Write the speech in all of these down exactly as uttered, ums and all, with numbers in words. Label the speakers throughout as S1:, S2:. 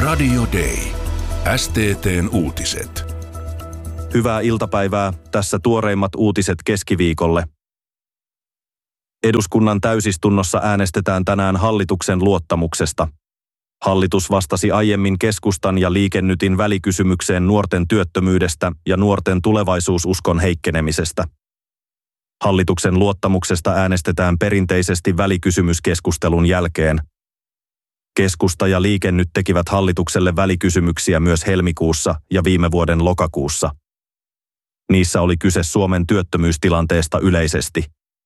S1: Radio Day. S T T:n uutiset.
S2: Hyvää iltapäivää. Tässä tuoreimmat uutiset keskiviikolle. Eduskunnan täysistunnossa äänestetään tänään hallituksen luottamuksesta. Hallitus vastasi aiemmin keskustan ja Liike Nytin välikysymykseen nuorten työttömyydestä ja nuorten tulevaisuususkon heikkenemisestä. Hallituksen luottamuksesta äänestetään perinteisesti välikysymyskeskustelun jälkeen. Keskusta ja Liike Nyt tekivät hallitukselle välikysymyksiä myös helmikuussa ja viime vuoden lokakuussa. Niissä oli kyse Suomen työttömyystilanteesta yleisesti.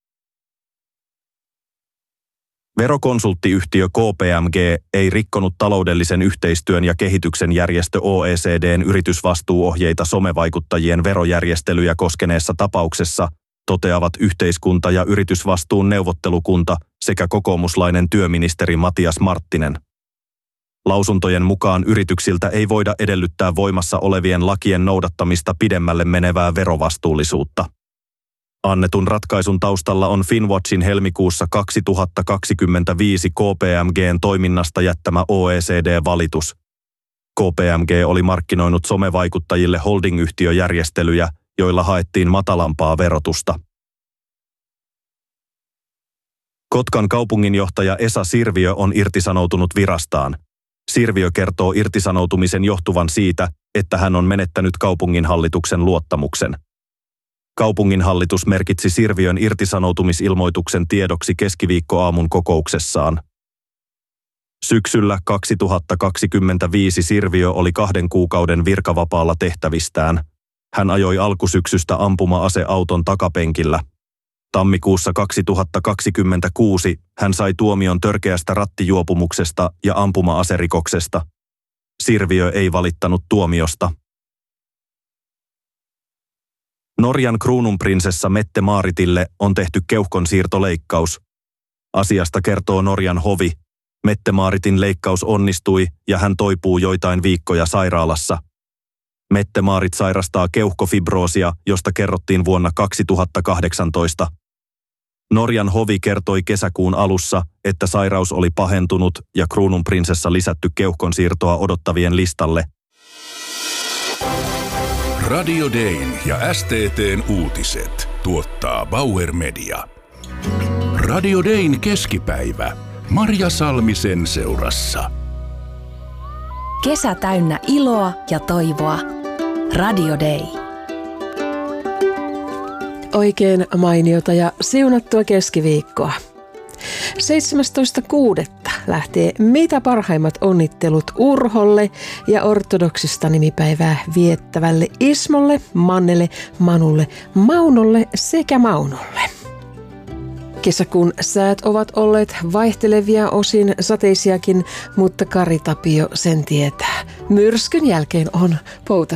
S2: Verokonsulttiyhtiö K P M G ei rikkonut taloudellisen yhteistyön ja kehityksen järjestö O E C D:n yritysvastuuohjeita somevaikuttajien verojärjestelyjä koskeneessa tapauksessa, toteavat yhteiskunta- ja yritysvastuun neuvottelukunta sekä kokoomuslainen työministeri Matias Marttinen. Lausuntojen mukaan yrityksiltä ei voida edellyttää voimassa olevien lakien noudattamista pidemmälle menevää verovastuullisuutta. Annetun ratkaisun taustalla on Finwatchin helmikuussa kaksituhattakaksikymmentäviisi K P M G:n toiminnasta jättämä O E C D-valitus. K P M G oli markkinoinut somevaikuttajille holdingyhtiöjärjestelyjä, joilla haettiin matalampaa verotusta. Kotkan kaupunginjohtaja Esa Sirviö on irtisanoutunut virastaan. Sirviö kertoo irtisanoutumisen johtuvan siitä, että hän on menettänyt kaupunginhallituksen luottamuksen. Kaupunginhallitus merkitsi Sirviön irtisanoutumisilmoituksen tiedoksi keskiviikkoaamun kokouksessaan. Syksyllä kaksituhattakaksikymmentäviisi Sirviö oli kahden kuukauden virkavapaalla tehtävistään. Hän ajoi alkusyksystä ampuma-aseauton takapenkillä. Tammikuussa kaksituhattakaksikymmentäkuusi hän sai tuomion törkeästä rattijuopumuksesta ja ampuma-aserikoksesta. Sirviö ei valittanut tuomiosta. Norjan kruununprinsessa Mette-Maaritille on tehty keuhkonsiirtoleikkaus. Asiasta kertoo Norjan hovi. Mette-Maaritin leikkaus onnistui ja hän toipuu joitain viikkoja sairaalassa. Mette-Maarit sairastaa keuhkofibroosia, josta kerrottiin vuonna kaksituhattakahdeksantoista. Norjan hovi kertoi kesäkuun alussa, että sairaus oli pahentunut ja kruununprinsessa lisätty keuhkonsiirtoa odottavien listalle.
S1: Radio Dayn ja S T T:n uutiset tuottaa Bauer Media. Radio Dayn keskipäivä. Marja Salmisen seurassa.
S3: Kesä täynnä iloa ja toivoa. Radio Day.
S4: Oikein mainiota ja siunattua keskiviikkoa. seitsemästoista kuudetta lähtee mitä parhaimmat onnittelut Urholle ja ortodoksista nimipäivää viettävälle Ismolle, Mannelle, Manulle, Maunolle sekä Maunolle. Kesäkuun säät ovat olleet vaihtelevia, osin sateisiakin, mutta Kari Tapio sen tietää. Myrskyn jälkeen on pouta